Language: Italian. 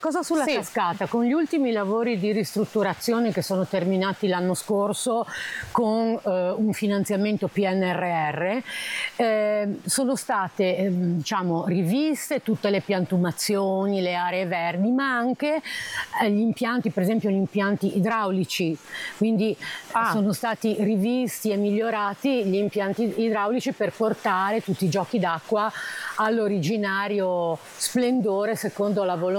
Cosa sulla Sì. cascata? Con gli ultimi lavori di ristrutturazione che sono terminati l'anno scorso con un finanziamento PNRR, sono state diciamo, riviste tutte le piantumazioni, le aree verdi, ma anche gli impianti, per esempio gli impianti idraulici, quindi sono stati rivisti e migliorati gli impianti idraulici per portare tutti i giochi d'acqua all'originario splendore secondo la volontà